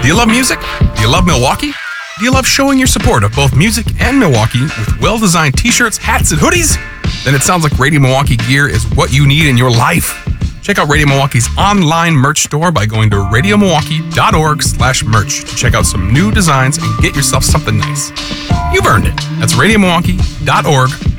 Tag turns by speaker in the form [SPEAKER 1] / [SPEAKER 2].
[SPEAKER 1] Do you love music? Do you love Milwaukee? Do you love showing your support of both music and Milwaukee with well-designed t-shirts, hats, and hoodies? Then it sounds like Radio Milwaukee gear is what you need in your life. Check out Radio Milwaukee's online merch store by going to radiomilwaukee.org/merch to check out some new designs and get yourself something nice. You've earned it. That's radiomilwaukee.org/merch.